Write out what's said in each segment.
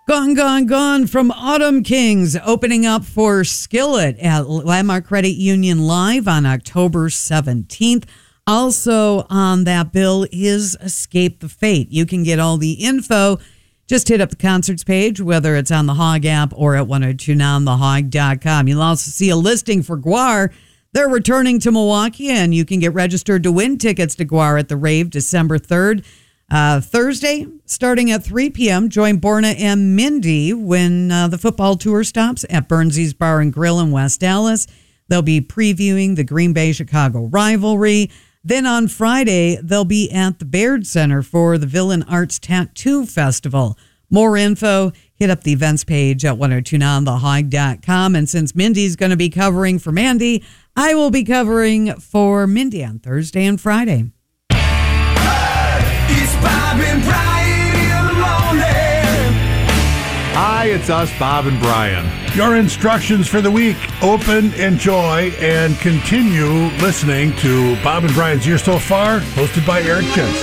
Gone, Gone, Gone from Autumn Kings, opening up for Skillet at Landmark Credit Union Live on October 17th. Also on that bill is Escape the Fate. You can get all the info. Just hit up the concerts page, whether it's on the Hog app or at 1029thehog.com. You'll also see a listing for GWAR. They're returning to Milwaukee, and you can get registered to win tickets to GWAR at the Rave December 3rd. Thursday, starting at 3 p.m., join Borna and Mindy when the football tour stops at Burnsy's Bar and Grill in West Dallas. They'll be previewing the Green Bay-Chicago rivalry. Then on Friday, they'll be at the Baird Center for the Villain Arts Tattoo Festival. More info, hit up the events page at 1029thehog.com. And since Mindy's going to be covering for Mandy, I will be covering for Mindy on Thursday and Friday. It's Bob and Brian in the morning. Hi, it's us, Bob and Brian. Your instructions for the week: open, enjoy, and continue listening to Bob and Brian's Year So Far, hosted by Eric Jensen.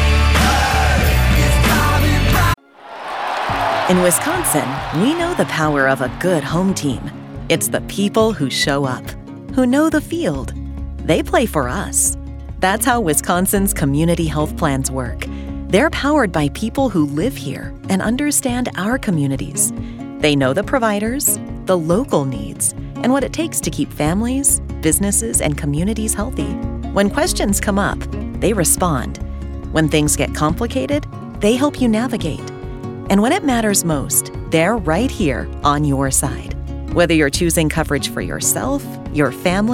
In Wisconsin, we know the power of a good home team. It's the people who show up, who know the field. They play for us. That's how Wisconsin's community health plans work. They're powered by people who live here and understand our communities. They know the providers, the local needs, and what it takes to keep families, businesses, and communities healthy. When questions come up, they respond. When things get complicated, they help you navigate. And when it matters most, they're right here on your side. Whether you're choosing coverage for yourself, your family,